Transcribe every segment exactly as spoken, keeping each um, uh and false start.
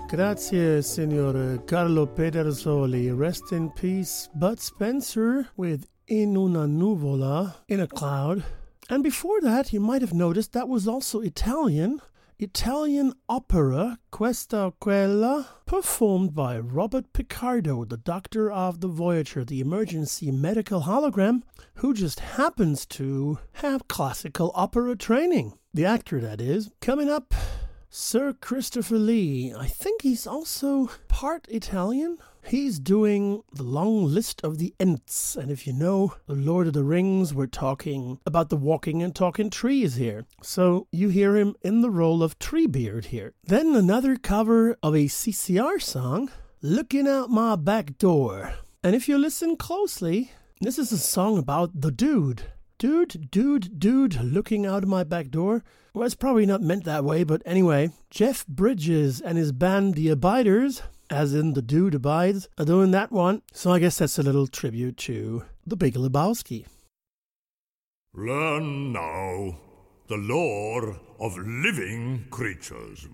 Grazie, Signore Carlo Pedersoli. Rest in peace, Bud Spencer with In una nuvola, in a cloud. And before that, you might have noticed that was also Italian. Italian opera, Questa o Quella, performed by Robert Picardo, the doctor of the Voyager, the emergency medical hologram, who just happens to have classical opera training. The actor, that is. Coming up, Sir Christopher Lee. I think he's also part Italian. He's doing the long list of the Ents. And if you know The Lord of the Rings, we're talking about the walking and talking trees here. So you hear him in the role of Treebeard here. Then another cover of a C C R song, Looking Out My Back Door. And if you listen closely, this is a song about the dude. Dude, dude, dude, looking out of my back door. Well, it's probably not meant that way, but anyway, Jeff Bridges and his band The Abiders, as in The Dude Abides, are doing that one. So I guess that's a little tribute to the Big Lebowski. Learn now the lore of living creatures.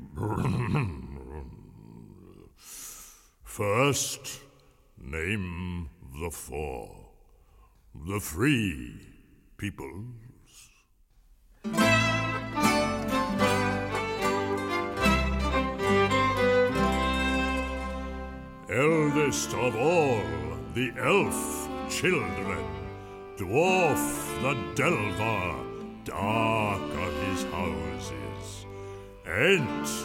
First, name the four. The free peoples. Eldest of all the elf children, dwarf the delver, dark of his houses, Ent